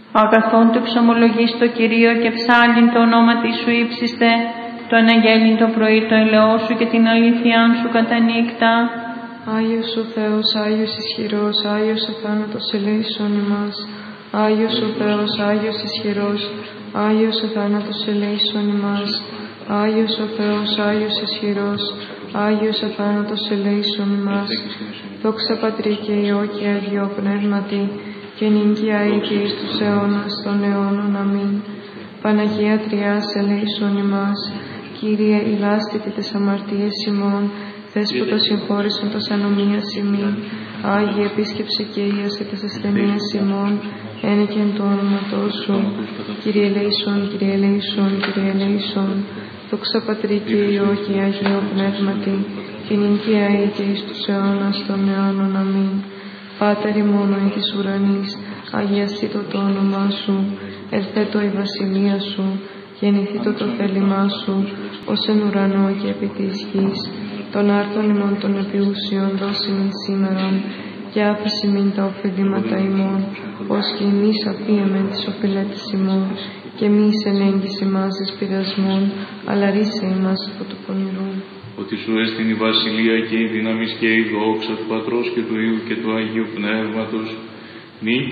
Αγαθόν του εξομολογείς το Κυρίο και ψάλιν το όνομα της σου ύψιστε, το αναγγέλιν το πρωί το ελαιό σου και την αλήθειά σου κατά νύκτα. Άγιος ο Θεός, Άγιος ισχυρός, Άγιος ο θάνατος ελέησον ημάς. Άγιος ο Θεός, Άγιος ισχυρός, Άγιος ο θάνατος ελέησον ημάς. Άγιος ο Θεός, Άγιος ισχυρός, Άγιος ο θάνατος ελέησον ημάς. Δόξα Πατρί και Υιό και Αγιό Πνεύματι, και νυν και αεί και εις τους αιώνας των αιώνων. Αμήν. Παναγία Τριάς ελέησον ημάς. Κύριε, ηλάστητη τες αμαρτίες ημών, Δέσποτο συγχώρησον τας ανομίας ημίν. Άγιε επίσκεψε και ίασε τες ασθενείας ημών, ένε και εν το όνοματό σου. Κύριε ελέησον, Κύριε ελέησον, Κύριε ελέησον. Δόξα Πατρί και Υιό και Αγιό Πνεύματι, και νυν και αεί και εις τους αιώνας των αιώνων. Αμήν. Πάτερ ημών εις της ουρανής, αγιαστήτω το όνομά σου, ελθέτω η βασιλεία σου, γεννηθήτω το θέλημά σου, ως εν ουρανό και επί της γης. Των άρτων ημών των επιούσιων δώσει μην σήμερον, και άφησε μην τα οφειλήματα ημών, ως και εμείς αφίεμεν τις οφειλέτες ημών, και μη ενέγγισε μας εις πειρασμών, αλλά ρίσε ημάς από το πονηρού. Ότι σου έστειν η βασιλεία και η δύναμις και η δόξα του Πατρός και του Υιού και του Αγίου Πνεύματος, νυν